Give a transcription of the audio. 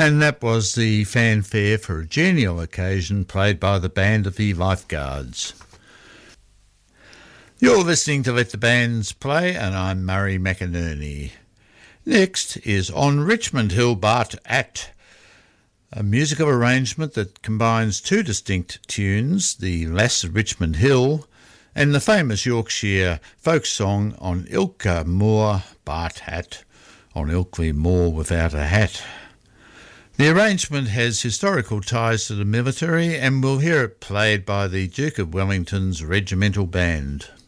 And that was the fanfare for a genial occasion played by the Band of the Lifeguards. You're listening to Let the Bands Play, and I'm Murray McInerney. Next is On Richmond Hill But At, a musical arrangement that combines two distinct tunes, the Lass of Richmond Hill and the famous Yorkshire folk song On Ilka Moor But Hat, on Ilkley Moor without a hat. The arrangement has historical ties to the military, and we'll hear it played by the Duke of Wellington's Regimental Band.